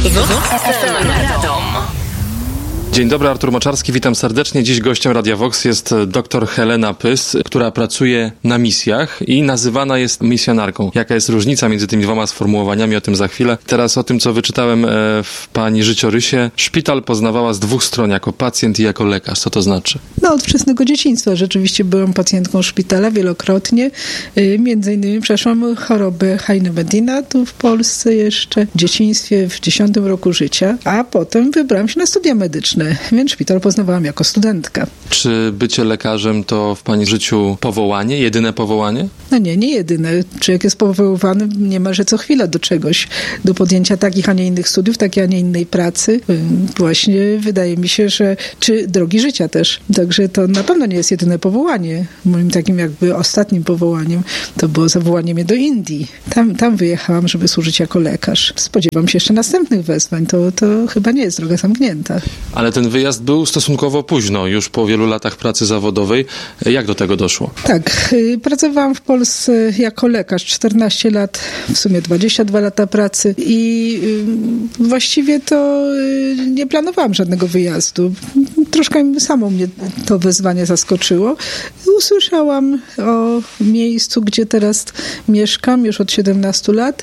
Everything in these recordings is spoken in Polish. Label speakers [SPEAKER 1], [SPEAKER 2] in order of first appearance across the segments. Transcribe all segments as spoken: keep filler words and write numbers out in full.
[SPEAKER 1] Dzień dobry, Artur Moczarski, witam serdecznie. Dziś gościem Radia Vox jest dr Helena Pys, która pracuje na misjach i nazywana jest misjonarką. Jaka jest różnica między tymi dwoma sformułowaniami, o tym za chwilę. Teraz o tym, co wyczytałem w pani życiorysie. Szpital poznawała z dwóch stron, jako pacjent i jako lekarz. Co to znaczy?
[SPEAKER 2] No, od wczesnego dzieciństwa rzeczywiście byłam pacjentką szpitala wielokrotnie. Między innymi przeszłam chorobę Heine-Medina tu w Polsce jeszcze w dzieciństwie, w dziesiątym roku życia, a potem wybrałam się na studia medyczne. Więc szpital poznawałam jako studentka.
[SPEAKER 1] Czy bycie lekarzem to w pani życiu powołanie, jedyne powołanie?
[SPEAKER 2] No nie, nie jedyne. Człowiek jest powoływany niemalże co chwila do czegoś, do podjęcia takich, a nie innych studiów, takiej, a nie innej pracy. Właśnie wydaje mi się, że czy drogi życia też. Także to na pewno nie jest jedyne powołanie. Moim takim jakby ostatnim powołaniem to było zawołanie mnie do Indii. Tam, tam wyjechałam, żeby służyć jako lekarz. Spodziewam się jeszcze następnych wezwań. To, to chyba nie jest droga zamknięta.
[SPEAKER 1] Ale ten wyjazd był stosunkowo późno, już po wielu latach pracy zawodowej. Jak do tego doszło?
[SPEAKER 2] Tak, pracowałam w Polsce jako lekarz czternaście lat, w sumie dwadzieścia dwa lata pracy i właściwie to nie planowałam żadnego wyjazdu. Troszkę samą mnie to wyzwanie zaskoczyło. Usłyszałam o miejscu, gdzie teraz mieszkam już od siedemnastu lat,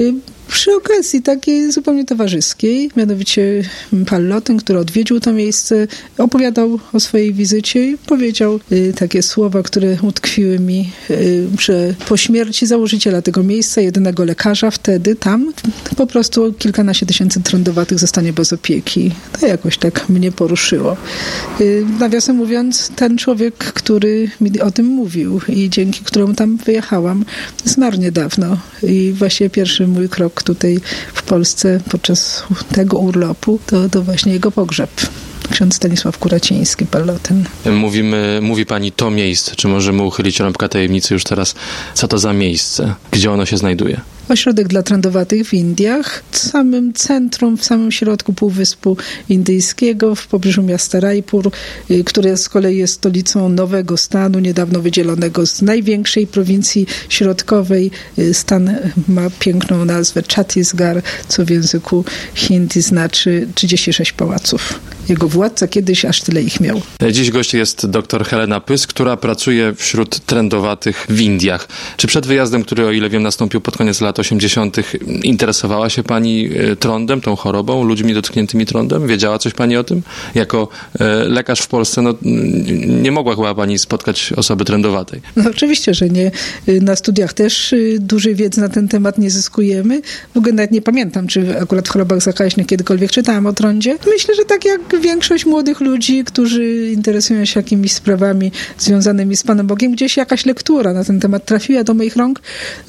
[SPEAKER 2] przy okazji takiej zupełnie towarzyskiej, mianowicie pan Lotyn, który odwiedził to miejsce, opowiadał o swojej wizycie i powiedział y, takie słowa, które utkwiły mi, y, że po śmierci założyciela tego miejsca, jedynego lekarza wtedy tam, po prostu kilkanaście tysięcy trędowatych zostanie bez opieki. To jakoś tak mnie poruszyło. Y, nawiasem mówiąc, ten człowiek, który mi o tym mówił i dzięki któremu tam wyjechałam, zmarł niedawno. I właśnie pierwszy mój krok tutaj w Polsce podczas tego urlopu, to, to właśnie jego pogrzeb. Ksiądz Stanisław Kuraciński, pan Lotyn.
[SPEAKER 1] Mówimy, mówi pani to miejsce. Czy możemy uchylić rąbka tajemnicy już teraz? Co to za miejsce? Gdzie ono się znajduje?
[SPEAKER 2] Ośrodek dla trędowatych w Indiach, w samym centrum, w samym środku Półwyspu Indyjskiego, w pobliżu miasta Raipur, które z kolei jest stolicą nowego stanu, niedawno wydzielonego z największej prowincji środkowej. Stan ma piękną nazwę Chhattisgarh, co w języku hindi znaczy trzydzieści sześć pałaców. Jego władca kiedyś aż tyle ich miał.
[SPEAKER 1] Dziś gość jest dr Helena Pys, która pracuje wśród trędowatych w Indiach. Czy przed wyjazdem, który o ile wiem nastąpił pod koniec lat osiemdziesiątych, interesowała się pani trądem, tą chorobą, ludźmi dotkniętymi trądem? Wiedziała coś pani o tym? Jako lekarz w Polsce no, nie mogła chyba pani spotkać osoby trędowatej.
[SPEAKER 2] No oczywiście, że nie. Na studiach też dużej wiedzy na ten temat nie zyskujemy. W ogóle nawet nie pamiętam, czy akurat w chorobach zakaźnych kiedykolwiek czytałam o trądzie. Myślę, że tak jak większość młodych ludzi, którzy interesują się jakimiś sprawami związanymi z Panem Bogiem, gdzieś jakaś lektura na ten temat trafiła do moich rąk.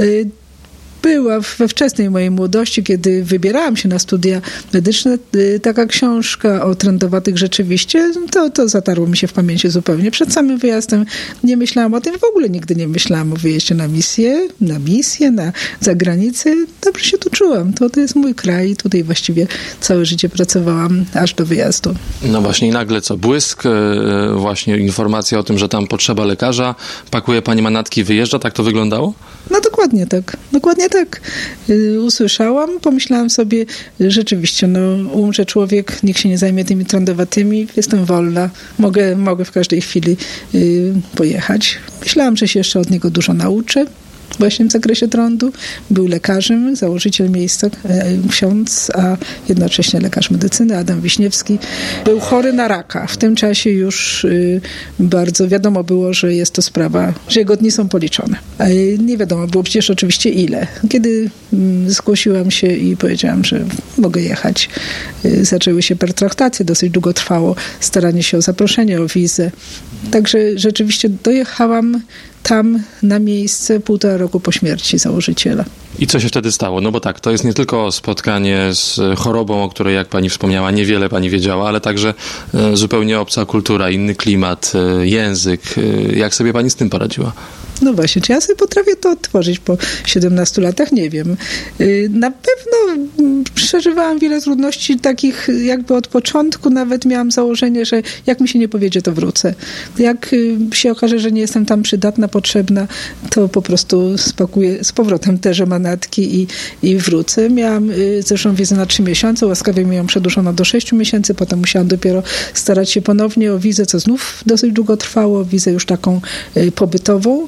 [SPEAKER 2] Była we wczesnej mojej młodości, kiedy wybierałam się na studia medyczne, taka książka o trędowatych rzeczywiście, to, to zatarło mi się w pamięci zupełnie. Przed samym wyjazdem nie myślałam o tym, w ogóle nigdy nie myślałam o wyjeździe na misję, na misję, na zagranicę. Dobrze się tu czułam. To, to jest mój kraj. Tutaj właściwie całe życie pracowałam aż do wyjazdu.
[SPEAKER 1] No właśnie i nagle co? Błysk, właśnie informacja o tym, że tam potrzeba lekarza, pakuje pani manatki, wyjeżdża. Tak to wyglądało?
[SPEAKER 2] No dokładnie tak. Dokładnie tak. Usłyszałam, pomyślałam sobie, rzeczywiście, no umrze człowiek, nikt się nie zajmie tymi trędowatymi, jestem wolna, mogę, mogę w każdej chwili y, pojechać. Myślałam, że się jeszcze od niego dużo nauczę. Właśnie w zakresie trądu. Był lekarzem, założyciel miejsca, ksiądz, a jednocześnie lekarz medycyny, Adam Wiśniewski. Był chory na raka. W tym czasie już y, bardzo wiadomo było, że jest to sprawa, że jego dni są policzone. A nie wiadomo było przecież oczywiście ile. Kiedy y, zgłosiłam się i powiedziałam, że mogę jechać, y, zaczęły się pertraktacje, dosyć długo trwało staranie się o zaproszenie, o wizę. Także rzeczywiście dojechałam tam na miejsce półtora roku po śmierci założyciela.
[SPEAKER 1] I co się wtedy stało? No bo tak, to jest nie tylko spotkanie z chorobą, o której, jak pani wspomniała, niewiele pani wiedziała, ale także e, zupełnie obca kultura, inny klimat, e, język. E, jak sobie pani z tym poradziła?
[SPEAKER 2] No właśnie, czy ja sobie potrafię to odtworzyć po siedemnastu latach? Nie wiem. Na pewno przeżywałam wiele trudności takich jakby od początku. Nawet miałam założenie, że jak mi się nie powiedzie, to wrócę. Jak się okaże, że nie jestem tam przydatna, potrzebna, to po prostu spakuję z powrotem te granatki i, i wrócę. Miałam y, zresztą wizę na trzy miesiące, łaskawie mi ją przedłużono do sześciu miesięcy, potem musiałam dopiero starać się ponownie o wizę, co znów dosyć długo trwało, wizę już taką y, pobytową.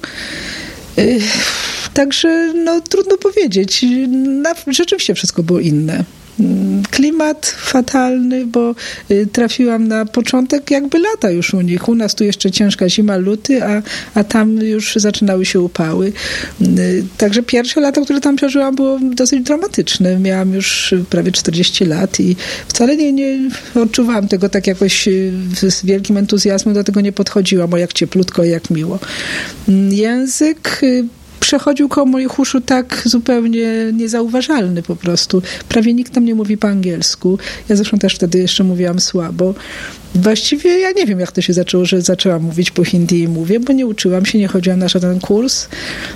[SPEAKER 2] Y, Także no, trudno powiedzieć. Na, rzeczywiście wszystko było inne. Klimat fatalny, bo y, trafiłam na początek jakby lata już u nich. U nas tu jeszcze ciężka zima, luty, a, a tam już zaczynały się upały. Y, także pierwsze lata, które tam przeżyłam, było dosyć dramatyczne. Miałam już prawie czterdzieści lat i wcale nie, nie odczuwałam tego tak jakoś y, z wielkim entuzjazmem, do tego nie podchodziłam, o jak cieplutko, jak miło. Y, język y, przechodził koło moich uszu tak zupełnie niezauważalny po prostu. Prawie nikt tam nie mówi po angielsku. Ja zresztą też wtedy jeszcze mówiłam słabo. Właściwie ja nie wiem, jak to się zaczęło, że zaczęłam mówić po hindi i mówię, bo nie uczyłam się, nie chodziłam na żaden kurs.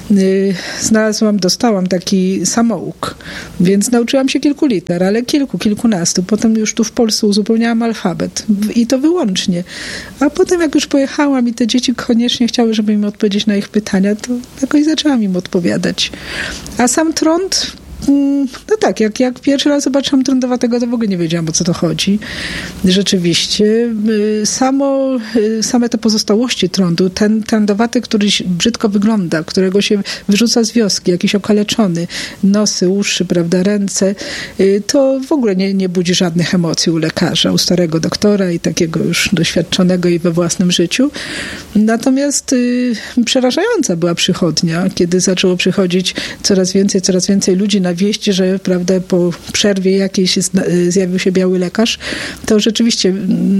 [SPEAKER 2] Znalazłam, dostałam taki samouk, więc nauczyłam się kilku liter, ale kilku, kilkunastu. Potem już tu w Polsce uzupełniałam alfabet i to wyłącznie. A potem jak już pojechałam i te dzieci koniecznie chciały, żeby im odpowiedzieć na ich pytania, to jakoś zaczęłam im odpowiadać. A sam trąd... No tak, jak, jak pierwszy raz zobaczyłam trądowatego, to w ogóle nie wiedziałam, o co to chodzi. Rzeczywiście. Samo, same te pozostałości trądu, ten trądowaty, który brzydko wygląda, którego się wyrzuca z wioski, jakiś okaleczony, nosy, uszy, prawda, ręce, to w ogóle nie, nie budzi żadnych emocji u lekarza, u starego doktora i takiego już doświadczonego i we własnym życiu. Natomiast y, przerażająca była przychodnia, kiedy zaczęło przychodzić coraz więcej, coraz więcej ludzi na wieść, że prawda, po przerwie jakiejś zjawił się biały lekarz, to rzeczywiście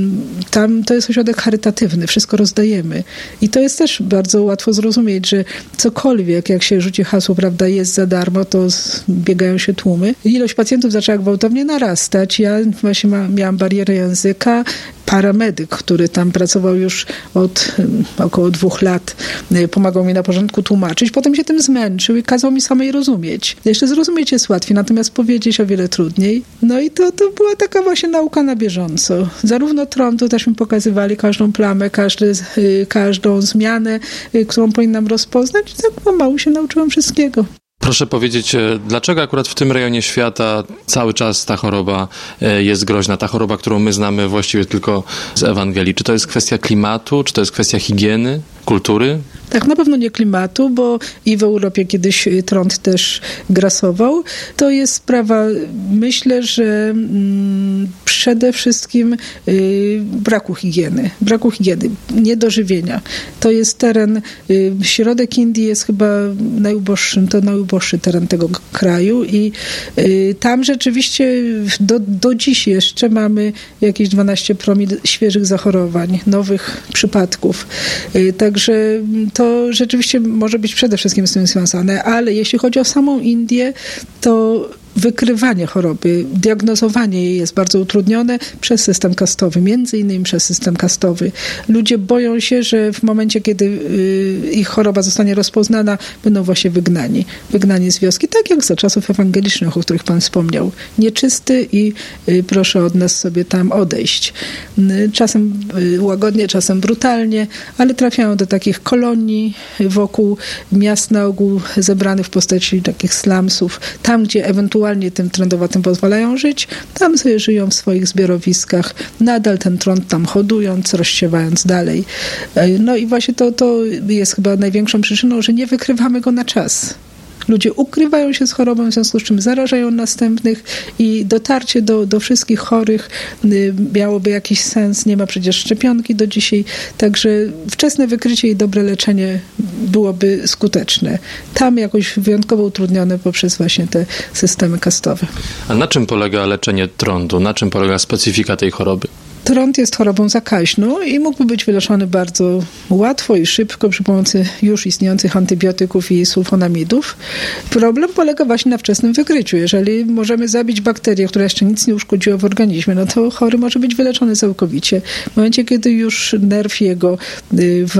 [SPEAKER 2] tam to jest ośrodek charytatywny, wszystko rozdajemy. I to jest też bardzo łatwo zrozumieć, że cokolwiek, jak się rzuci hasło, prawda, jest za darmo, to biegają się tłumy. Ilość pacjentów zaczęła gwałtownie narastać. Ja właśnie ma, miałam barierę języka. Paramedyk, który tam pracował już od um, około dwóch lat, pomagał mi na porządku tłumaczyć. Potem się tym zmęczył i kazał mi samej rozumieć. Jeszcze zrozumieć jest łatwiej, natomiast powiedzieć o wiele trudniej. No i to, to była taka właśnie nauka na bieżąco. Zarówno trądu też mi pokazywali każdą plamę, każdy, y, każdą zmianę, y, którą powinnam rozpoznać. I tak pomału się nauczyłam wszystkiego.
[SPEAKER 1] Proszę powiedzieć, dlaczego akurat w tym rejonie świata cały czas ta choroba jest groźna? Ta choroba, którą my znamy właściwie tylko z Ewangelii. Czy to jest kwestia klimatu, czy to jest kwestia higieny, kultury?
[SPEAKER 2] Tak, na pewno nie klimatu, bo i w Europie kiedyś trąd też grasował. To jest sprawa, myślę, że mm, przede wszystkim y, braku higieny. Braku higieny, niedożywienia. To jest teren, y, środek Indii jest chyba najuboższym, to najuboższy teren tego kraju i y, tam rzeczywiście do, do dziś jeszcze mamy jakieś dwanaście promil świeżych zachorowań, nowych przypadków. Y, także to rzeczywiście może być przede wszystkim z tym związane, ale jeśli chodzi o samą Indię, to wykrywanie choroby, diagnozowanie jej jest bardzo utrudnione przez system kastowy, między innymi przez system kastowy. Ludzie boją się, że w momencie, kiedy y, ich choroba zostanie rozpoznana, będą właśnie wygnani. Wygnani z wioski, tak jak za czasów ewangelicznych, o których pan wspomniał. Nieczysty i y, proszę od nas sobie tam odejść. Y, czasem y, łagodnie, czasem brutalnie, ale trafiają do takich kolonii wokół miast na ogół zebranych w postaci takich slumsów, tam gdzie ewentualnie tym trądowatym pozwalają żyć, tam sobie żyją w swoich zbiorowiskach, nadal ten trąd tam hodując, rozsiewając dalej. No i właśnie to, to jest chyba największą przyczyną, że nie wykrywamy go na czas. Ludzie ukrywają się z chorobą, w związku z czym zarażają następnych i dotarcie do, do wszystkich chorych y, miałoby jakiś sens. Nie ma przecież szczepionki do dzisiaj, także wczesne wykrycie i dobre leczenie byłoby skuteczne. Tam jakoś wyjątkowo utrudnione poprzez właśnie te systemy kastowe.
[SPEAKER 1] A na czym polega leczenie trądu? Na czym polega specyfika tej choroby?
[SPEAKER 2] Trąd jest chorobą zakaźną i mógłby być wyleczony bardzo łatwo i szybko przy pomocy już istniejących antybiotyków i sulfonamidów. Problem polega właśnie na wczesnym wykryciu. Jeżeli możemy zabić bakterię, która jeszcze nic nie uszkodziła w organizmie, no to chory może być wyleczony całkowicie. W momencie, kiedy już nerw jego w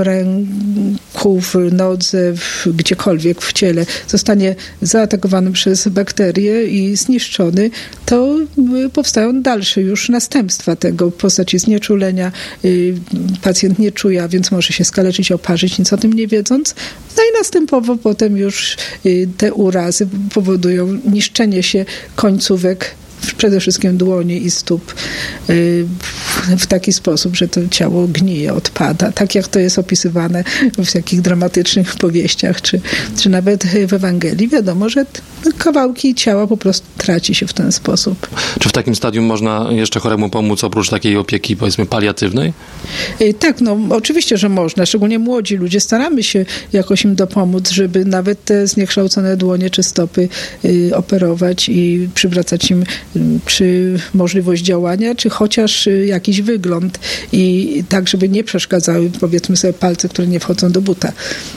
[SPEAKER 2] ręku, w nodze, w gdziekolwiek w ciele zostanie zaatakowany przez bakterię i zniszczony, to powstają dalsze już następstwa tego. Poza postaci znieczulenia. Pacjent nie czuje, a więc może się skaleczyć, oparzyć, nic o tym nie wiedząc. No i następowo potem już te urazy powodują niszczenie się końcówek, przede wszystkim dłoni i stóp, w taki sposób, że to ciało gnije, odpada. Tak jak to jest opisywane w takich dramatycznych powieściach, czy, czy nawet w Ewangelii. Wiadomo, że kawałki ciała po prostu traci się w ten sposób.
[SPEAKER 1] Czy w takim stadium można jeszcze choremu pomóc oprócz takiej opieki, powiedzmy, paliatywnej?
[SPEAKER 2] Tak, no oczywiście, że można. Szczególnie młodzi ludzie. Staramy się jakoś im dopomóc, żeby nawet te zniekształcone dłonie czy stopy operować i przywracać im czy możliwość działania, czy chociaż jakiś wygląd i tak, żeby nie przeszkadzały, powiedzmy sobie, palce, które nie wchodzą do buta.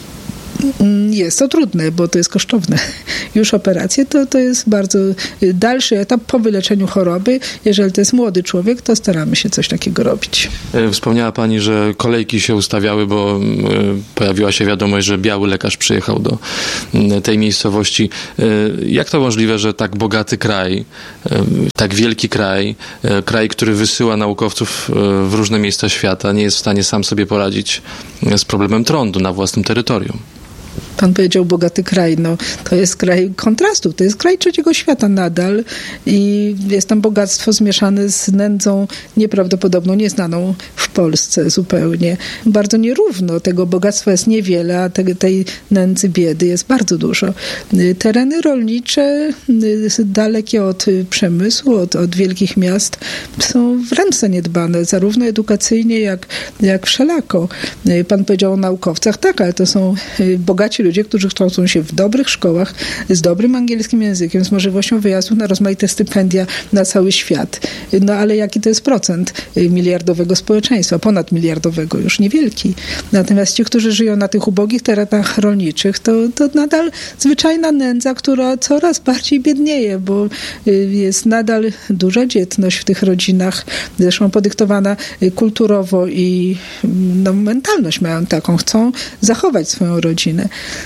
[SPEAKER 2] Jest to trudne, bo to jest kosztowne. Już operacje to, to jest bardzo dalszy etap po wyleczeniu choroby. Jeżeli to jest młody człowiek, to staramy się coś takiego robić.
[SPEAKER 1] Wspomniała pani, że kolejki się ustawiały, bo pojawiła się wiadomość, że biały lekarz przyjechał do tej miejscowości. Jak to możliwe, że tak bogaty kraj, tak wielki kraj, kraj, który wysyła naukowców w różne miejsca świata, nie jest w stanie sam sobie poradzić z problemem trądu na własnym terytorium?
[SPEAKER 2] Pan powiedział bogaty kraj, no to jest kraj kontrastu, to jest kraj trzeciego świata nadal i jest tam bogactwo zmieszane z nędzą nieprawdopodobną, nieznaną w Polsce zupełnie. Bardzo nierówno, tego bogactwa jest niewiele, a te, tej nędzy, biedy jest bardzo dużo. Tereny rolnicze dalekie od przemysłu, od, od wielkich miast są wręcz zaniedbane, zarówno edukacyjnie, jak, jak wszelako. Pan powiedział o naukowcach, tak, ale to są bogaci ludzie, którzy kształcą się w dobrych szkołach, z dobrym angielskim językiem, z możliwością wyjazdu na rozmaite stypendia na cały świat. No ale jaki to jest procent miliardowego społeczeństwa? Ponad miliardowego, już niewielki. Natomiast ci, którzy żyją na tych ubogich terenach rolniczych, to, to nadal zwyczajna nędza, która coraz bardziej biednieje, bo jest nadal duża dzietność w tych rodzinach, zresztą podyktowana kulturowo i no, mentalność mają taką, chcą zachować swoją rodzinę.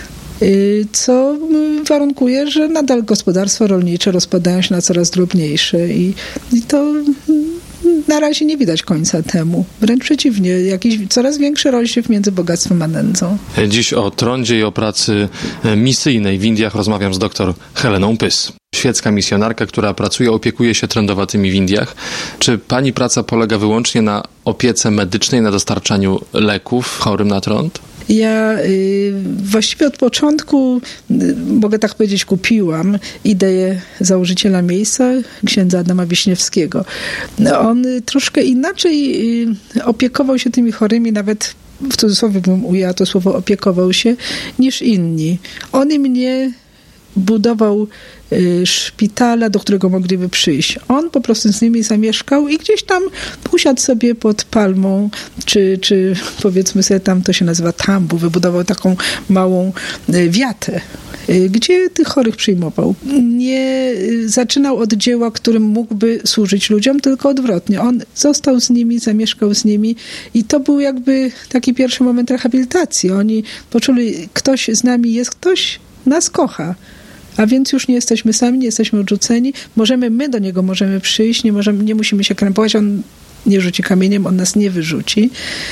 [SPEAKER 2] Co warunkuje, że nadal gospodarstwa rolnicze rozpadają się na coraz drobniejsze i, i to na razie nie widać końca temu. Wręcz przeciwnie, jakiś coraz większy rozdział między bogactwem a nędzą.
[SPEAKER 1] Dziś o trądzie i o pracy misyjnej w Indiach rozmawiam z dr Heleną Pys. Świecka misjonarka, która pracuje, opiekuje się trędowatymi w Indiach. Czy pani praca polega wyłącznie na opiece medycznej, na dostarczaniu leków chorym na trąd?
[SPEAKER 2] Ja y, właściwie od początku, y, mogę tak powiedzieć, kupiłam ideę założyciela miejsca, księdza Adama Wiśniewskiego. On y, troszkę inaczej y, opiekował się tymi chorymi, nawet w cudzysłowie bym ujęła to słowo opiekował się, niż inni. On mnie budował y, szpitala, do którego mogliby przyjść. On po prostu z nimi zamieszkał i gdzieś tam usiadł sobie pod palmą, czy, czy powiedzmy sobie tam, to się nazywa tambu, wybudował taką małą y, wiatę, y, gdzie tych chorych przyjmował. Nie y, zaczynał od dzieła, którym mógłby służyć ludziom, tylko odwrotnie. On został z nimi, zamieszkał z nimi i to był jakby taki pierwszy moment rehabilitacji. Oni poczuli, ktoś z nami jest, ktoś nas kocha. A więc już nie jesteśmy sami, nie jesteśmy odrzuceni. Możemy, my do niego możemy przyjść, nie, możemy, nie musimy się krępować, on nie rzuci kamieniem, on nas nie wyrzuci.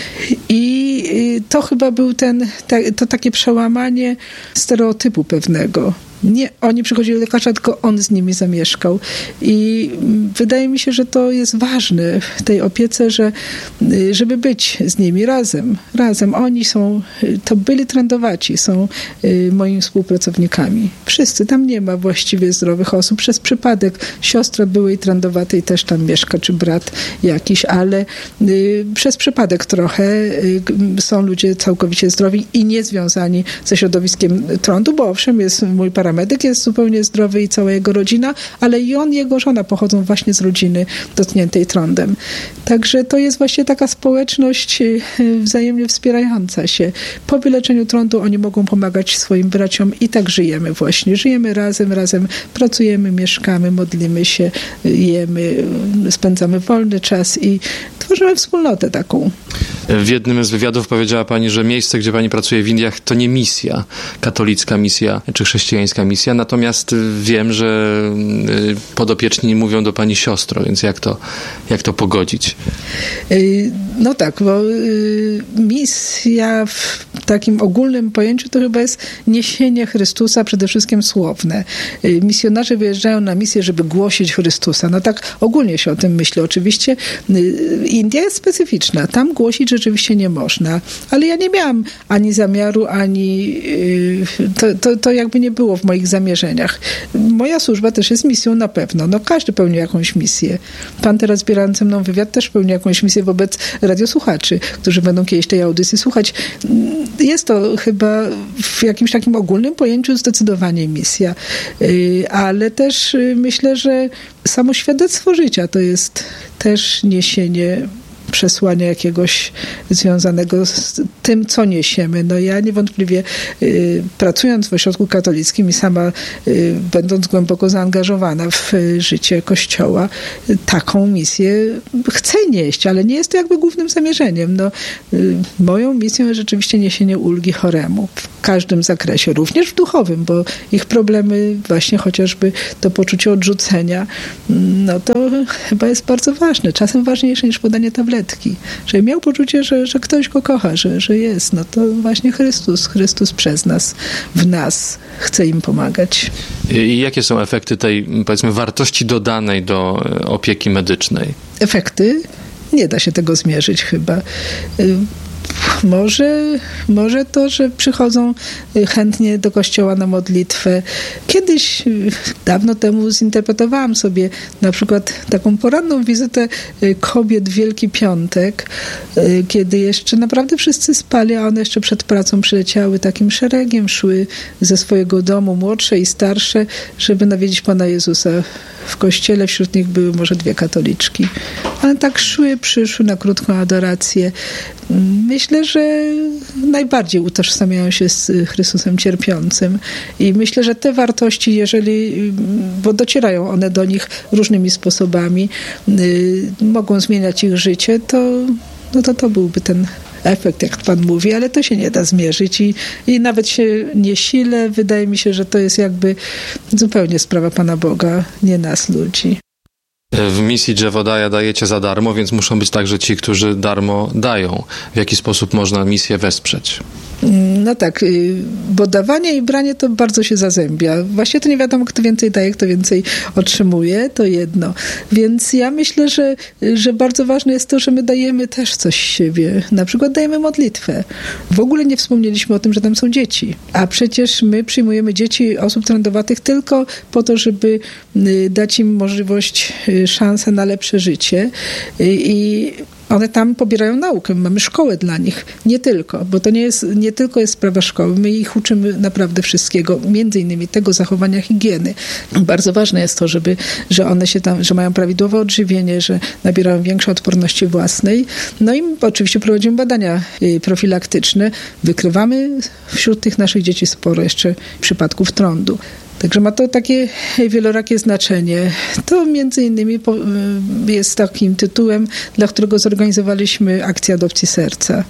[SPEAKER 2] I to chyba był ten, to takie przełamanie stereotypu pewnego. Nie oni przychodzili do lekarza, tylko on z nimi zamieszkał. I wydaje mi się, że to jest ważne w tej opiece, że żeby być z nimi razem. Razem. Oni są, to byli trędowaci, są moimi współpracownikami. Wszyscy. Tam nie ma właściwie zdrowych osób. Przez przypadek siostra byłej trędowatej też tam mieszka, czy brat jakiś, ale przez przypadek trochę są ludzie całkowicie zdrowi i niezwiązani ze środowiskiem trądu, bo owszem, jest mój parametr, medyk jest zupełnie zdrowy i cała jego rodzina, ale i on, jego żona pochodzą właśnie z rodziny dotkniętej trądem. Także to jest właśnie taka społeczność wzajemnie wspierająca się. Po wyleczeniu trądu oni mogą pomagać swoim braciom i tak żyjemy właśnie. Żyjemy razem, razem pracujemy, mieszkamy, modlimy się, jemy, spędzamy wolny czas i tworzymy wspólnotę taką.
[SPEAKER 1] W jednym z wywiadów powiedziała pani, że miejsce, gdzie pani pracuje w Indiach, to nie misja, katolicka misja czy chrześcijańska misja, natomiast wiem, że podopieczni mówią do pani siostro, więc jak to, jak to pogodzić?
[SPEAKER 2] No tak, bo misja w takim ogólnym pojęciu to chyba jest niesienie Chrystusa, przede wszystkim słowne. Misjonarze wyjeżdżają na misję, żeby głosić Chrystusa. No tak ogólnie się o tym myśli. Oczywiście India jest specyficzna. Tam głosić rzeczywiście nie można. Ale ja nie miałam ani zamiaru, ani to, to, to jakby nie było w moich zamierzeniach. Moja służba też jest misją na pewno. No każdy pełni jakąś misję. Pan teraz zbierając ze mną wywiad też pełni jakąś misję wobec radiosłuchaczy, którzy będą kiedyś tej audycji słuchać. Jest to chyba w jakimś takim ogólnym pojęciu zdecydowanie misja. Ale też myślę, że samo świadectwo życia to jest też niesienie przesłania jakiegoś związanego z tym, co niesiemy. No ja niewątpliwie y, pracując w ośrodku katolickim i sama y, będąc głęboko zaangażowana w y, życie Kościoła, y, taką misję chcę nieść, ale nie jest to jakby głównym zamierzeniem. No, y, moją misją jest rzeczywiście niesienie ulgi choremu w każdym zakresie, również w duchowym, bo ich problemy właśnie chociażby to poczucie odrzucenia, no to chyba jest bardzo ważne. Czasem ważniejsze niż podanie tabletki. Żeby miał poczucie, że, że ktoś go kocha, że, że jest. No to właśnie Chrystus. Chrystus przez nas, w nas chce im pomagać.
[SPEAKER 1] I jakie są efekty tej, powiedzmy, wartości dodanej do opieki medycznej?
[SPEAKER 2] Efekty? Nie da się tego zmierzyć chyba. Może, może to, że przychodzą chętnie do kościoła na modlitwę. Kiedyś, dawno temu zinterpretowałam sobie na przykład taką poranną wizytę kobiet w Wielki Piątek, kiedy jeszcze naprawdę wszyscy spali, a one jeszcze przed pracą przyleciały takim szeregiem, szły ze swojego domu, młodsze i starsze, żeby nawiedzić Pana Jezusa w kościele. Wśród nich były może dwie katoliczki. Ale tak szły, przyszły na krótką adorację. Myślę, że najbardziej utożsamiają się z Chrystusem cierpiącym i myślę, że te wartości, jeżeli, bo docierają one do nich różnymi sposobami, mogą zmieniać ich życie, to, no to to byłby ten efekt, jak Pan mówi, ale to się nie da zmierzyć i, i nawet się nie silę. Wydaje mi się, że to jest jakby zupełnie sprawa Pana Boga, nie nas, ludzi.
[SPEAKER 1] W misji Jeevoodaya dajecie za darmo, więc muszą być także ci, którzy darmo dają. W jaki sposób można misję wesprzeć?
[SPEAKER 2] No tak, bo dawanie i branie to bardzo się zazębia. Właśnie to nie wiadomo, kto więcej daje, kto więcej otrzymuje, to jedno. Więc ja myślę, że, że bardzo ważne jest to, że my dajemy też coś z siebie. Na przykład dajemy modlitwę. W ogóle nie wspomnieliśmy o tym, że tam są dzieci. A przecież my przyjmujemy dzieci osób trędowatych tylko po to, żeby dać im możliwość, szansę na lepsze życie. I one tam pobierają naukę. Mamy szkołę dla nich. Nie tylko, bo to nie jest, nie tylko jest sprawa szkoły. My ich uczymy naprawdę wszystkiego, między innymi tego zachowania higieny. Bardzo ważne jest to, żeby, że one się tam, że mają prawidłowe odżywienie, że nabierają większej odporności własnej. No i oczywiście prowadzimy badania profilaktyczne. Wykrywamy wśród tych naszych dzieci sporo jeszcze przypadków trądu. Także ma to takie wielorakie znaczenie. To między innymi jest takim tytułem, dla którego zorganizowaliśmy akcję adopcji serca.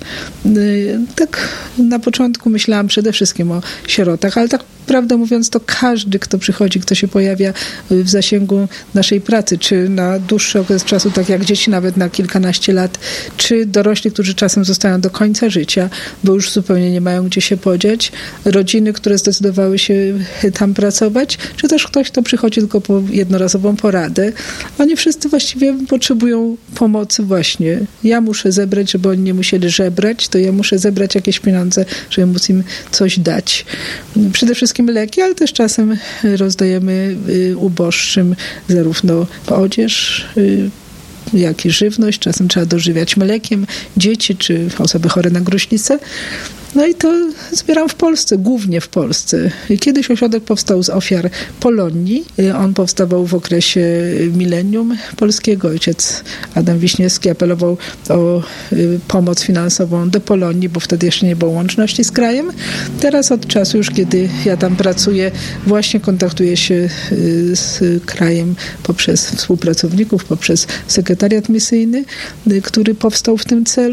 [SPEAKER 2] Tak na początku myślałam przede wszystkim o sierotach, ale tak prawdę mówiąc, to każdy, kto przychodzi, kto się pojawia w zasięgu naszej pracy, czy na dłuższy okres czasu, tak jak dzieci nawet na kilkanaście lat, czy dorośli, którzy czasem zostają do końca życia, bo już zupełnie nie mają gdzie się podziać, rodziny, które zdecydowały się tam pracować, czy też ktoś, kto przychodzi tylko po jednorazową poradę. Oni wszyscy właściwie potrzebują pomocy właśnie. Ja muszę zebrać, żeby oni nie musieli żebrać, to ja muszę zebrać jakieś pieniądze, żeby móc im coś dać. Przede wszystkim leki, ale też czasem rozdajemy uboższym zarówno odzież, jak i żywność. Czasem trzeba dożywiać mlekiem dzieci czy osoby chore na gruźlicę. No i to zbieram w Polsce, głównie w Polsce. Kiedyś ośrodek powstał z ofiar Polonii. On powstawał w okresie milenium polskiego. Ojciec Adam Wiśniewski apelował o pomoc finansową do Polonii, bo wtedy jeszcze nie było łączności z krajem. Teraz od czasu już, kiedy ja tam pracuję, właśnie kontaktuję się z krajem poprzez współpracowników, poprzez sekretariat misyjny, który powstał w tym celu.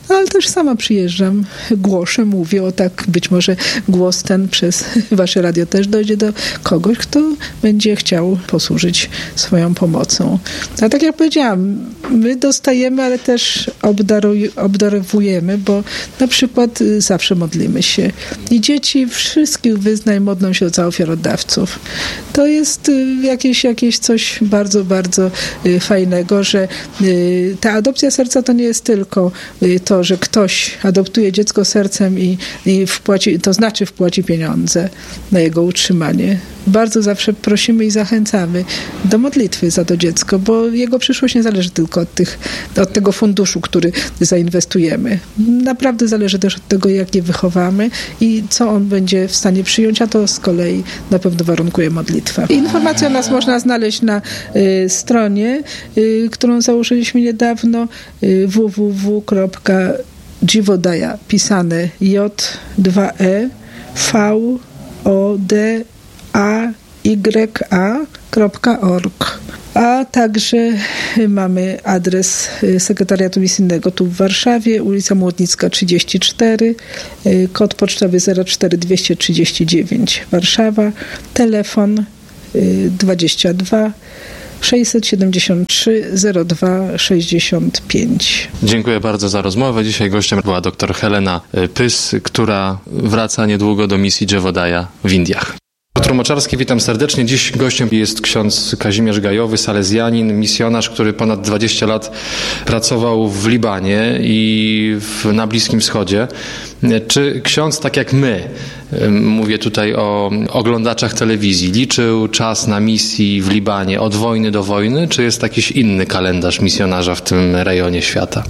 [SPEAKER 2] ale też sama przyjeżdżam, głoszę, mówię, o tak, być może głos ten przez wasze radio też dojdzie do kogoś, kto będzie chciał posłużyć swoją pomocą. A tak jak powiedziałam, my dostajemy, ale też obdaruj, obdarowujemy, bo na przykład zawsze modlimy się. I dzieci wszystkich wyznań modlą się za ofiarodawców. To jest jakieś, jakieś coś bardzo, bardzo fajnego, że ta adopcja serca to nie jest tylko to, że ktoś adoptuje dziecko sercem i, i wpłaci, to znaczy wpłaci pieniądze na jego utrzymanie. Bardzo zawsze prosimy i zachęcamy do modlitwy za to dziecko, bo jego przyszłość nie zależy tylko od, tych, od tego funduszu, który zainwestujemy. Naprawdę zależy też od tego, jak je wychowamy i co on będzie w stanie przyjąć, a to z kolei na pewno warunkuje modlitwa. Informacje o nas można znaleźć na y, stronie, y, którą założyliśmy niedawno, y, w w w kropka dziwodaja, pisane J dwa E V O D A Y A kropka org. A także mamy adres sekretariatu misyjnego tu w Warszawie, ulica Młodnicka trzydzieści cztery, kod pocztowy zero cztery dwieście trzydzieści dziewięć Warszawa, telefon dwadzieścia dwa sześćset siedemdziesiąt trzy zero dwa sześćdziesiąt pięć.
[SPEAKER 1] Dziękuję bardzo za rozmowę. Dzisiaj gościem była dr Helena Pys, która wraca niedługo do misji Jeevodaja w Indiach. Doktor Moczarski, witam serdecznie. Dziś gościem jest ksiądz Kazimierz Gajowy, salezjanin, misjonarz, który ponad dwadzieścia lat pracował w Libanie i w, na Bliskim Wschodzie. Czy ksiądz, tak jak my, mówię tutaj o oglądaczach telewizji, liczył czas na misji w Libanie od wojny do wojny, czy jest jakiś inny kalendarz misjonarza w tym rejonie świata?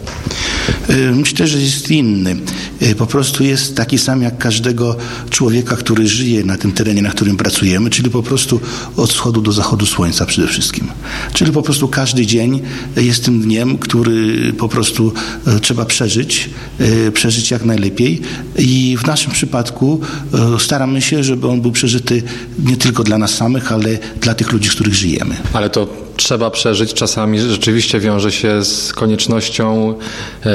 [SPEAKER 3] Myślę, że jest inny. Po prostu jest taki sam jak każdego człowieka, który żyje na tym terenie, na którym pracujemy, czyli po prostu od wschodu do zachodu słońca przede wszystkim. Czyli po prostu każdy dzień jest tym dniem, który po prostu trzeba przeżyć, przeżyć jak najlepiej i w naszym przypadku staramy się, żeby on był przeżyty nie tylko dla nas samych, ale dla tych ludzi, z których żyjemy.
[SPEAKER 1] Ale to trzeba przeżyć czasami rzeczywiście wiąże się z koniecznością e,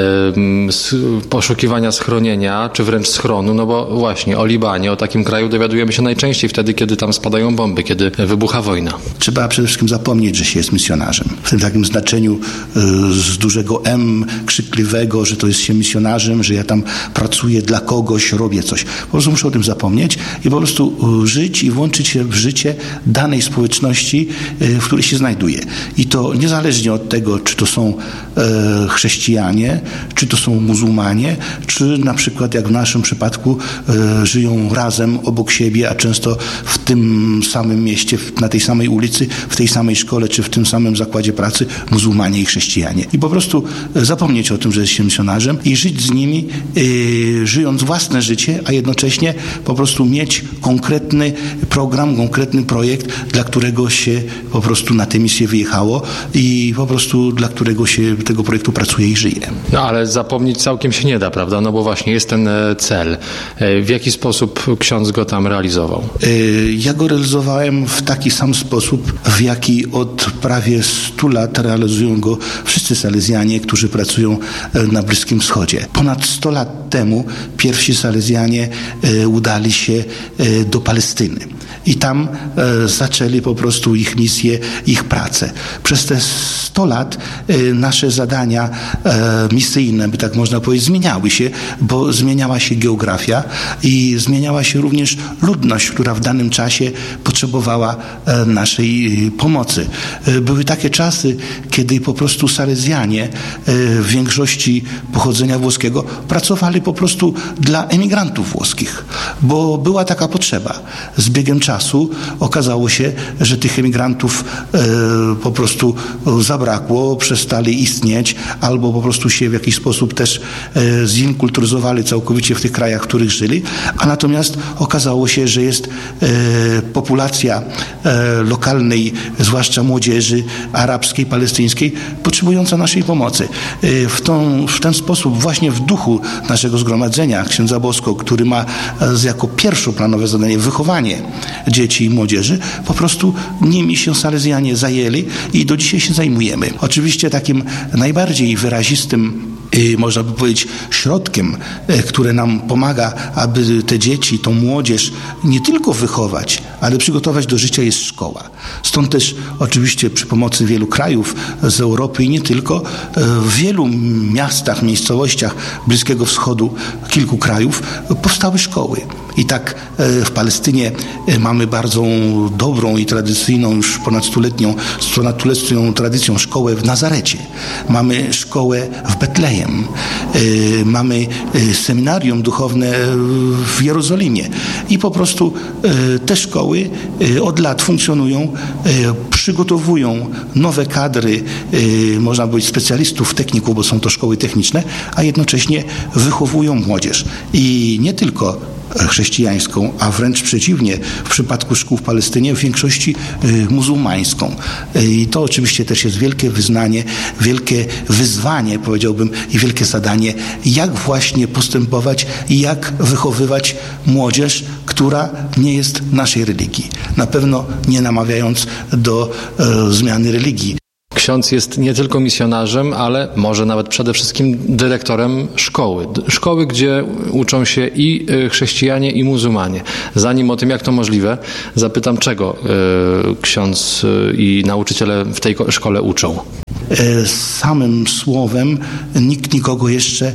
[SPEAKER 1] z poszukiwania schronienia, czy wręcz schronu, no bo właśnie o Libanie, o takim kraju dowiadujemy się najczęściej wtedy, kiedy tam spadają bomby, kiedy wybucha wojna.
[SPEAKER 3] Trzeba przede wszystkim zapomnieć, że się jest misjonarzem. W tym takim znaczeniu e, z dużego M, krzykliwego, że to jest się misjonarzem, że ja tam pracuję dla kogoś, robię coś. Po prostu muszę o tym zapomnieć i po prostu żyć i włączyć się w życie danej społeczności, e, w której się znajduje. I to niezależnie od tego, czy to są e, chrześcijanie, czy to są muzułmanie, czy na przykład jak w naszym przypadku e, żyją razem obok siebie, a często w tym samym mieście, na tej samej ulicy, w tej samej szkole, czy w tym samym zakładzie pracy muzułmanie i chrześcijanie. I po prostu zapomnieć o tym, że jest się misjonarzem i żyć z nimi, e, żyjąc własne życie, a jednocześnie po prostu mieć konkretny program, konkretny projekt, dla którego się po prostu na tę misję wyjechało i po prostu dla którego się tego projektu pracuje i żyje.
[SPEAKER 1] No ale zapomnieć całkiem się nie da, prawda? No bo właśnie jest ten cel. W jaki sposób ksiądz go tam realizował?
[SPEAKER 3] Ja go realizowałem w taki sam sposób, w jaki od prawie stu lat realizują go wszyscy salezjanie, którzy pracują na Bliskim Wschodzie. Ponad sto lat temu pierwsi salezjanie udali się do Palestyny. I tam e, zaczęli po prostu ich misję, ich pracę. Przez te sto lat e, nasze zadania e, misyjne, by tak można powiedzieć, zmieniały się, bo zmieniała się geografia i zmieniała się również ludność, która w danym czasie potrzebowała e, naszej pomocy. E, były takie czasy, kiedy po prostu salezjanie e, w większości pochodzenia włoskiego pracowali po prostu dla emigrantów włoskich, bo była taka potrzeba. Z biegiem czasu Czasu okazało się, że tych emigrantów e, po prostu zabrakło, przestali istnieć albo po prostu się w jakiś sposób też e, zinkulturyzowali całkowicie w tych krajach, w których żyli, a natomiast okazało się, że jest e, populacja e, lokalnej, zwłaszcza młodzieży arabskiej, palestyńskiej, potrzebująca naszej pomocy. E, w, tą, w ten sposób właśnie w duchu naszego zgromadzenia księdza Bosko, który ma e, jako pierwszoplanowe zadanie wychowanie dzieci i młodzieży, po prostu nimi się salezjanie zajęli i do dzisiaj się zajmujemy. Oczywiście takim najbardziej wyrazistym można by powiedzieć, środkiem, które nam pomaga, aby te dzieci, tą młodzież nie tylko wychować, ale przygotować do życia, jest szkoła. Stąd też oczywiście przy pomocy wielu krajów z Europy i nie tylko, w wielu miastach, miejscowościach Bliskiego Wschodu, kilku krajów powstały szkoły. I tak w Palestynie mamy bardzo dobrą i tradycyjną, już ponad stuletnią, ponad stuletnią tradycją szkołę w Nazarecie. Mamy szkołę w Betlejem. Mamy seminarium duchowne w Jerozolimie. I po prostu te szkoły od lat funkcjonują, przygotowują nowe kadry, można powiedzieć specjalistów, techników, bo są to szkoły techniczne, a jednocześnie wychowują młodzież. I nie tylko chrześcijańską, a wręcz przeciwnie, w przypadku szkół w Palestynie w większości muzułmańską. I to oczywiście też jest wielkie wyznanie, wielkie wyzwanie, powiedziałbym, i wielkie zadanie, jak właśnie postępować i jak wychowywać młodzież, która nie jest naszej religii. Na pewno nie namawiając do e, zmiany religii.
[SPEAKER 1] Ksiądz jest nie tylko misjonarzem, ale może nawet przede wszystkim dyrektorem szkoły. Szkoły, gdzie uczą się i chrześcijanie, i muzułmanie. Zanim o tym, jak to możliwe, zapytam, czego ksiądz i nauczyciele w tej szkole uczą.
[SPEAKER 3] Samym słowem nikt nikogo jeszcze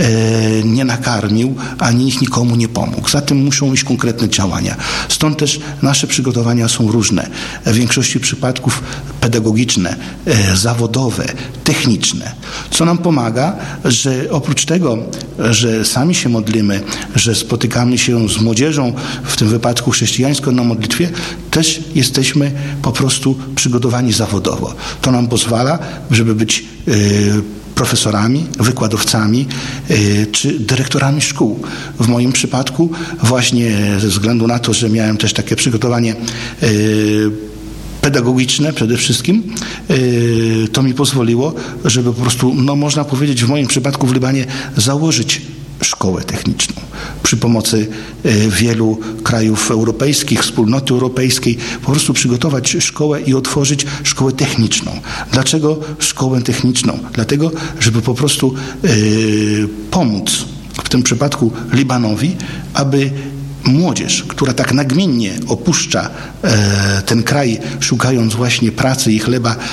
[SPEAKER 3] nie nakarmił, ani nikt nikomu nie pomógł. Zatem muszą iść konkretne działania. Stąd też nasze przygotowania są różne. W większości przypadków pedagogiczne, zawodowe, techniczne. Co nam pomaga, że oprócz tego, że sami się modlimy, że spotykamy się z młodzieżą, w tym wypadku chrześcijańską na modlitwie, też jesteśmy po prostu przygotowani zawodowo. To nam pozwala, żeby być y, profesorami, wykładowcami y, czy dyrektorami szkół. W moim przypadku właśnie ze względu na to, że miałem też takie przygotowanie y, pedagogiczne przede wszystkim, y, to mi pozwoliło, żeby po prostu, no można powiedzieć w moim przypadku w Libanie założyć szkołę techniczną. Przy pomocy wielu krajów europejskich, wspólnoty europejskiej, po prostu przygotować szkołę i otworzyć szkołę techniczną. Dlaczego szkołę techniczną? Dlatego, żeby po prostu yy, pomóc w tym przypadku Libanowi, aby młodzież, która tak nagminnie opuszcza e, ten kraj, szukając właśnie pracy i chleba e,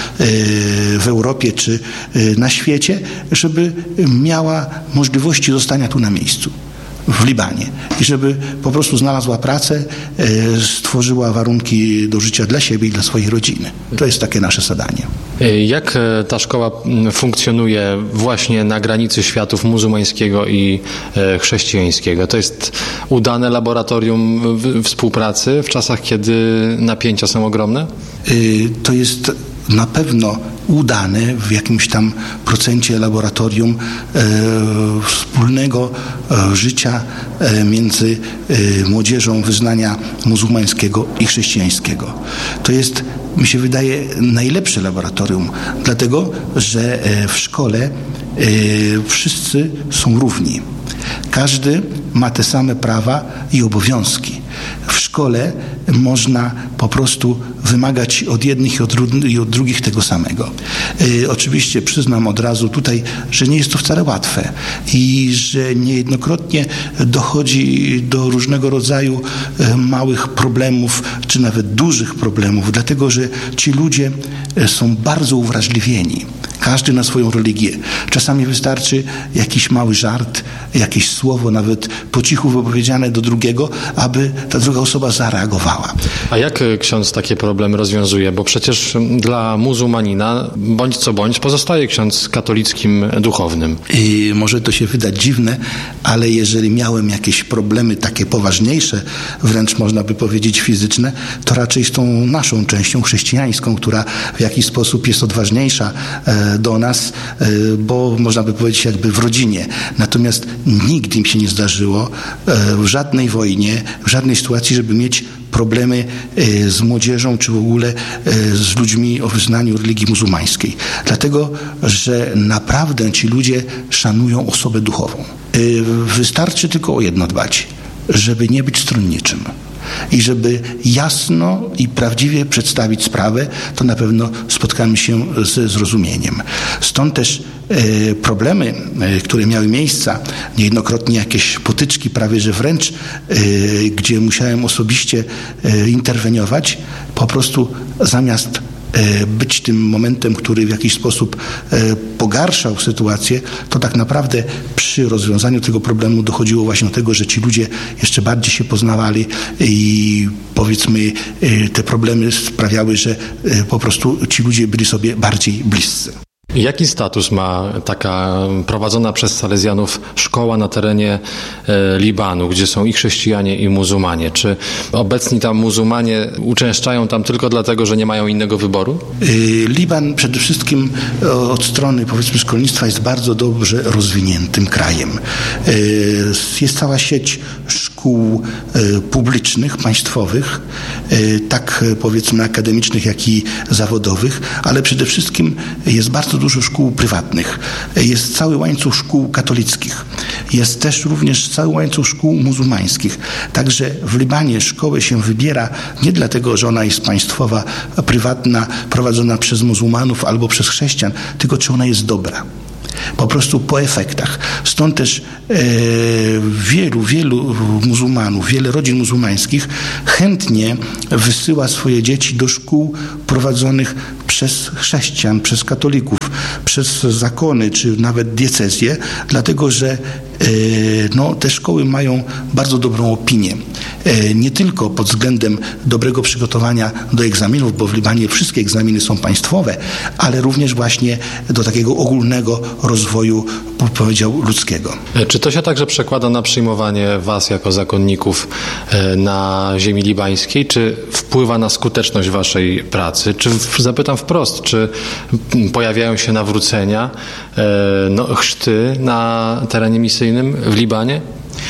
[SPEAKER 3] w Europie czy e, na świecie, żeby miała możliwości zostania tu na miejscu, w Libanie. I żeby po prostu znalazła pracę, e, stworzyła warunki do życia dla siebie i dla swojej rodziny. To jest takie nasze zadanie.
[SPEAKER 1] Jak ta szkoła funkcjonuje właśnie na granicy światów muzułmańskiego i chrześcijańskiego? To jest udane laboratorium współpracy w czasach, kiedy napięcia są ogromne?
[SPEAKER 3] To jest na pewno udane w jakimś tam procencie laboratorium e, wspólnego e, życia e, między e, młodzieżą wyznania muzułmańskiego i chrześcijańskiego. To jest, mi się wydaje, najlepsze laboratorium, dlatego że e, w szkole e, wszyscy są równi. Każdy ma te same prawa i obowiązki. W szkole można po prostu wymagać od jednych i od, i od drugich tego samego. E, oczywiście przyznam od razu tutaj, że nie jest to wcale łatwe i że niejednokrotnie dochodzi do różnego rodzaju e, małych problemów, czy nawet dużych problemów, dlatego że ci ludzie e, są bardzo uwrażliwieni. Każdy na swoją religię. Czasami wystarczy jakiś mały żart, jakieś słowo, nawet po cichu wypowiedziane do drugiego, aby ta druga osoba zareagowała.
[SPEAKER 1] A jak ksiądz takie problemy rozwiązuje? Bo przecież dla muzułmanina, bądź co bądź, pozostaje ksiądz katolickim duchownym.
[SPEAKER 3] I może to się wydać dziwne, ale jeżeli miałem jakieś problemy takie poważniejsze, wręcz można by powiedzieć fizyczne, to raczej z tą naszą częścią chrześcijańską, która w jakiś sposób jest odważniejsza do nas, bo można by powiedzieć jakby w rodzinie. Natomiast nigdy mi się nie zdarzyło w żadnej wojnie, w żadnej sytuacji, żeby mieć problemy z młodzieżą, czy w ogóle z ludźmi o wyznaniu religii muzułmańskiej. Dlatego, że naprawdę ci ludzie szanują osobę duchową. Wystarczy tylko o jedno dbać, żeby nie być stronniczym. I żeby jasno i prawdziwie przedstawić sprawę, to na pewno spotkamy się ze zrozumieniem. Stąd też e, problemy, e, które miały miejsca, niejednokrotnie jakieś potyczki, prawie że wręcz, e, gdzie musiałem osobiście e, interweniować, po prostu zamiast być tym momentem, który w jakiś sposób pogarszał sytuację, to tak naprawdę przy rozwiązaniu tego problemu dochodziło właśnie do tego, że ci ludzie jeszcze bardziej się poznawali i powiedzmy te problemy sprawiały, że po prostu ci ludzie byli sobie bardziej bliscy.
[SPEAKER 1] Jaki status ma taka prowadzona przez Salezjanów szkoła na terenie e, Libanu, gdzie są i chrześcijanie, i muzułmanie? Czy obecni tam muzułmanie uczęszczają tam tylko dlatego, że nie mają innego wyboru?
[SPEAKER 3] Liban przede wszystkim od strony, powiedzmy, szkolnictwa jest bardzo dobrze rozwiniętym krajem. Jest cała sieć szkół publicznych, państwowych, tak powiedzmy akademicznych, jak i zawodowych, ale przede wszystkim jest bardzo dużo szkół prywatnych. Jest cały łańcuch szkół katolickich. Jest też również cały łańcuch szkół muzułmańskich. Także w Libanie szkołę się wybiera nie dlatego, że ona jest państwowa, prywatna, prowadzona przez muzułmanów albo przez chrześcijan, tylko czy ona jest dobra. Po prostu po efektach. Stąd też e, wielu, wielu muzułmanów, wiele rodzin muzułmańskich chętnie wysyła swoje dzieci do szkół prowadzonych przez chrześcijan, przez katolików, przez zakony, czy nawet diecezje, dlatego że e, no, te szkoły mają bardzo dobrą opinię. E, nie tylko pod względem dobrego przygotowania do egzaminów, bo w Libanie wszystkie egzaminy są państwowe, ale również właśnie do takiego ogólnego rozwoju, powiedział, ludzkiego.
[SPEAKER 1] Czy to się także przekłada na przyjmowanie was jako zakonników na ziemi libańskiej? Czy wpływa na skuteczność waszej pracy? Czy zapytam wprost, czy pojawiają się nawrócenia, no, chrzty na terenie misyjnym w Libanie?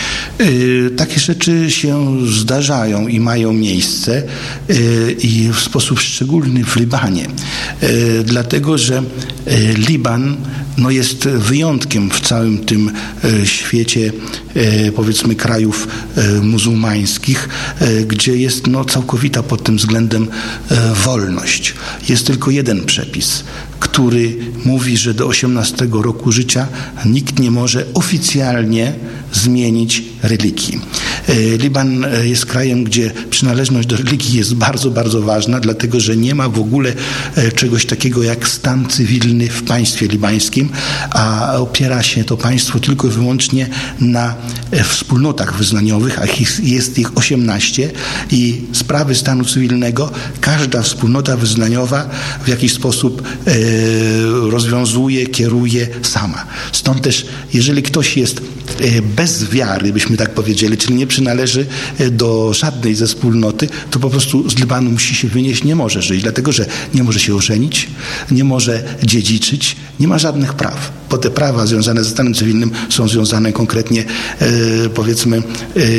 [SPEAKER 3] Takie rzeczy się zdarzają i mają miejsce i w sposób szczególny w Libanie. Dlatego, że Liban no, jest wyjątkiem w całym tym świecie, powiedzmy, krajów muzułmańskich, gdzie jest no, całkowita pod tym względem wolność. Jest tylko jeden przepis, który mówi, że do osiemnastego roku życia nikt nie może oficjalnie zmienić religii. Liban jest krajem, gdzie przynależność do religii jest bardzo, bardzo ważna, dlatego że nie ma w ogóle czegoś takiego jak stan cywilny w państwie libańskim, a opiera się to państwo tylko i wyłącznie na wspólnotach wyznaniowych, a jest ich osiemnaście i sprawy stanu cywilnego każda wspólnota wyznaniowa w jakiś sposób e, rozwiązuje, kieruje sama. Stąd też, jeżeli ktoś jest e, bez wiary, byśmy tak powiedzieli, czyli nie przynależy do żadnej ze wspólnoty, to po prostu z Libanu musi się wynieść, nie może żyć, dlatego że nie może się ożenić, nie może dziedziczyć, nie ma żadnych praw. Bo te prawa związane ze stanem cywilnym są związane konkretnie, e, powiedzmy, e,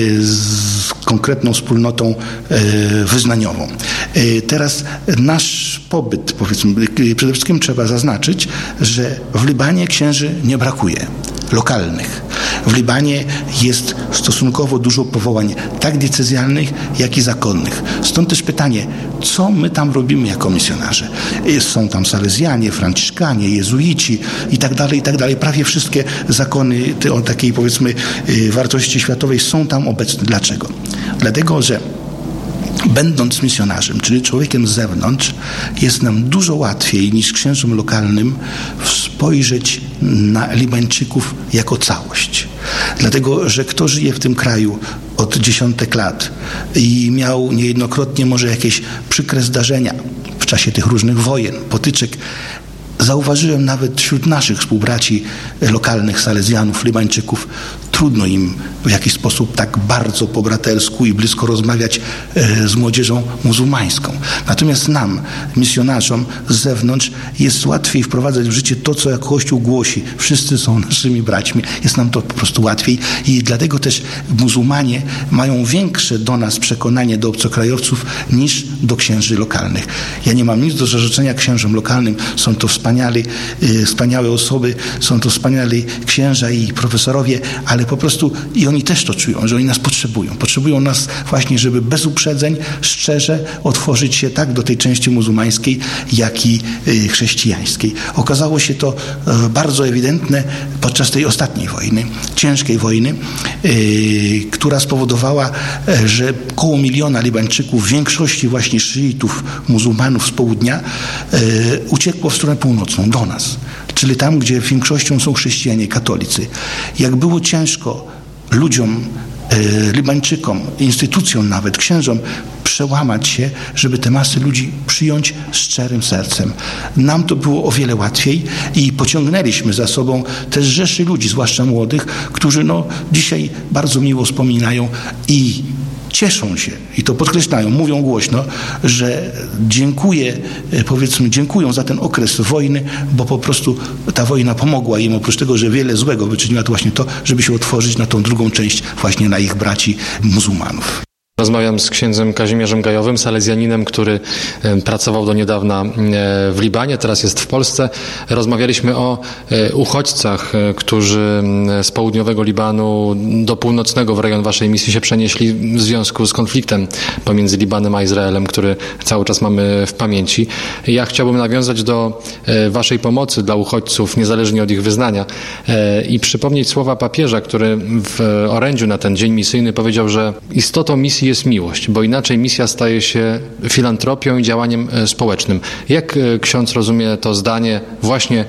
[SPEAKER 3] z konkretną wspólnotą e, wyznaniową. E, teraz nasz pobyt, powiedzmy, przede wszystkim trzeba zaznaczyć, że w Libanie księży nie brakuje. Lokalnych. W Libanie jest stosunkowo dużo powołań tak diecezjalnych, jak i zakonnych. Stąd też pytanie, co my tam robimy jako misjonarze? Są tam salezjanie, franciszkanie, jezuici i tak dalej, i tak dalej. Prawie wszystkie zakony o takiej, powiedzmy, wartości światowej są tam obecne. Dlaczego? Dlatego, że będąc misjonarzem, czyli człowiekiem z zewnątrz, jest nam dużo łatwiej niż księżom lokalnym spojrzeć na Libańczyków jako całość. Dlatego, że kto żyje w tym kraju od dziesiątek lat i miał niejednokrotnie może jakieś przykre zdarzenia w czasie tych różnych wojen, potyczek, zauważyłem nawet wśród naszych współbraci lokalnych Salezjanów, Libańczyków, trudno im w jakiś sposób tak bardzo po bratersku i blisko rozmawiać e, z młodzieżą muzułmańską. Natomiast nam, misjonarzom z zewnątrz, jest łatwiej wprowadzać w życie to, co jak Kościół głosi. Wszyscy są naszymi braćmi. Jest nam to po prostu łatwiej i dlatego też muzułmanie mają większe do nas przekonanie do obcokrajowców niż do księży lokalnych. Ja nie mam nic do zarzeczenia księżom lokalnym. Są to wspaniali, e, wspaniałe osoby, są to wspaniali księża i profesorowie, ale po prostu i oni też to czują, że oni nas potrzebują. Potrzebują nas właśnie, żeby bez uprzedzeń, szczerze otworzyć się tak do tej części muzułmańskiej, jak i chrześcijańskiej. Okazało się to bardzo ewidentne podczas tej ostatniej wojny, ciężkiej wojny, która spowodowała, że koło miliona Libańczyków, w większości właśnie szyitów, muzułmanów z południa, uciekło w stronę północną, do nas. Czyli tam, gdzie większością są chrześcijanie, katolicy. Jak było ciężko ludziom, Libańczykom, instytucjom nawet, księżom, przełamać się, żeby te masy ludzi przyjąć szczerym sercem. Nam to było o wiele łatwiej i pociągnęliśmy za sobą też rzeszy ludzi, zwłaszcza młodych, którzy no, dzisiaj bardzo miło wspominają i cieszą się, i to podkreślają, mówią głośno, że dziękuję, powiedzmy, dziękują za ten okres wojny, bo po prostu ta wojna pomogła im, oprócz tego, że wiele złego wyczyniła, to właśnie to, żeby się otworzyć na tą drugą część, właśnie na ich braci muzułmanów.
[SPEAKER 1] Rozmawiam z księdzem Kazimierzem Gajowym, salezjaninem, który pracował do niedawna w Libanie, teraz jest w Polsce. Rozmawialiśmy o uchodźcach, którzy z południowego Libanu do północnego w rejon waszej misji się przenieśli w związku z konfliktem pomiędzy Libanem a Izraelem, który cały czas mamy w pamięci. Ja chciałbym nawiązać do waszej pomocy dla uchodźców, niezależnie od ich wyznania, i przypomnieć słowa papieża, który w orędziu na ten dzień misyjny powiedział, że istotą misji jest miłość, bo inaczej misja staje się filantropią i działaniem społecznym. Jak ksiądz rozumie to zdanie właśnie